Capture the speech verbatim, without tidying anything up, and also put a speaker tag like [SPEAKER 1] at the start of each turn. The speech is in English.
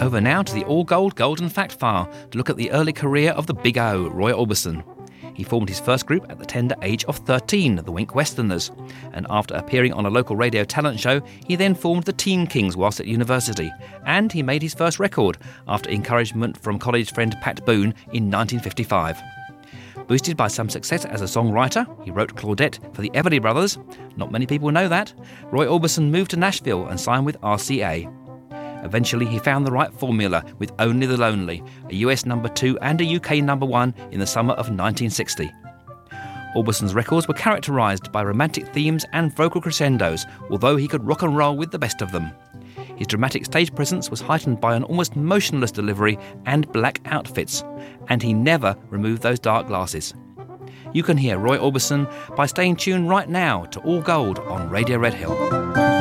[SPEAKER 1] over now to the All Gold Golden Fact File to look at the early career of the Big O, Roy Orbison. He formed his first group at the tender age of thirteen, the Wink Westerners, and after appearing on a local radio talent show, he then formed the Teen Kings whilst at university, and he made his first record after encouragement from college friend Pat Boone in nineteen fifty-five. Boosted by some success as a songwriter, he wrote Claudette for the Everly Brothers. Not many people know that. Roy Orbison moved to Nashville and signed with R C A. Eventually, he found the right formula with Only the Lonely, a U S number two and a U K number one in the summer of nineteen sixty. Orbison's records were characterised by romantic themes and vocal crescendos, although he could rock and roll with the best of them. His dramatic stage presence was heightened by an almost motionless delivery and black outfits, and he never removed those dark glasses. You can hear Roy Orbison by staying tuned right now to All Gold on Radio Red Hill.